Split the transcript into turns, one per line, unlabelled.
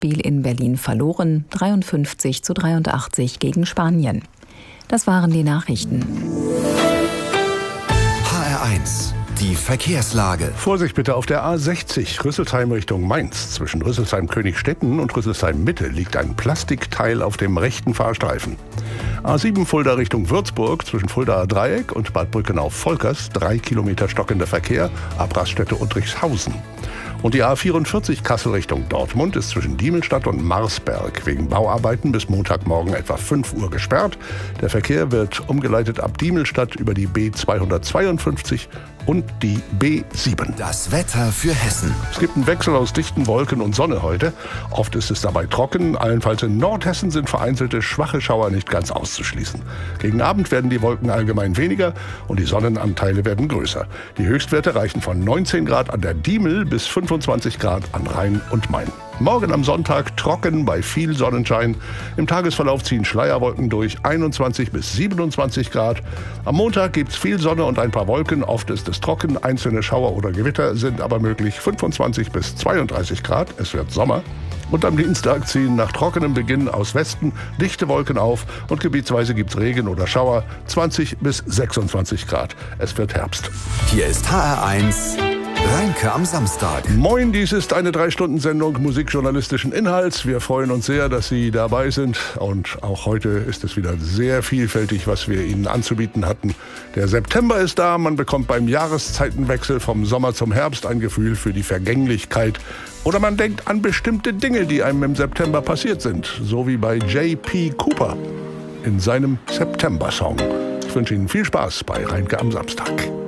Spiel in Berlin verloren, 53:83 gegen Spanien. Das waren die Nachrichten.
HR1, die Verkehrslage.
Vorsicht bitte auf der A60, Rüsselsheim Richtung Mainz. Zwischen Rüsselsheim-Königsstetten und Rüsselsheim-Mitte liegt ein Plastikteil auf dem rechten Fahrstreifen. A7 Fulda Richtung Würzburg, zwischen Fuldaer Dreieck und Bad Brückenau-Volkers, 3 Kilometer stockender Verkehr, ab Raststätte Uttrichshausen. Und die A44 Kassel Richtung Dortmund ist zwischen Diemelstadt und Marsberg wegen Bauarbeiten bis Montagmorgen etwa 5 Uhr gesperrt. Der Verkehr wird umgeleitet ab Diemelstadt über die B252 und die B7.
Das Wetter für Hessen.
Es gibt einen Wechsel aus dichten Wolken und Sonne heute. Oft ist es dabei trocken. Allenfalls in Nordhessen sind vereinzelte schwache Schauer nicht ganz auszuschließen. Gegen Abend werden die Wolken allgemein weniger und die Sonnenanteile werden größer. Die Höchstwerte reichen von 19 Grad an der Diemel bis 25 Grad an Rhein und Main. Morgen am Sonntag trocken bei viel Sonnenschein. Im Tagesverlauf ziehen Schleierwolken durch, 21 bis 27 Grad. Am Montag gibt es viel Sonne und ein paar Wolken. Oft ist es trocken, einzelne Schauer oder Gewitter sind aber möglich, 25 bis 32 Grad. Es wird Sommer. Und am Dienstag ziehen nach trockenem Beginn aus Westen dichte Wolken auf und gebietsweise gibt es Regen oder Schauer, 20 bis 26 Grad. Es wird Herbst.
Hier ist HR1 Rheinke am Samstag.
Moin, dies ist eine 3-Stunden-Sendung musikjournalistischen Inhalts. Wir freuen uns sehr, dass Sie dabei sind. Und auch heute ist es wieder sehr vielfältig, was wir Ihnen anzubieten hatten. Der September ist da. Man bekommt beim Jahreszeitenwechsel vom Sommer zum Herbst ein Gefühl für die Vergänglichkeit. Oder man denkt an bestimmte Dinge, die einem im September passiert sind. So wie bei J.P. Cooper in seinem September-Song. Ich wünsche Ihnen viel Spaß bei Rheinke am Samstag.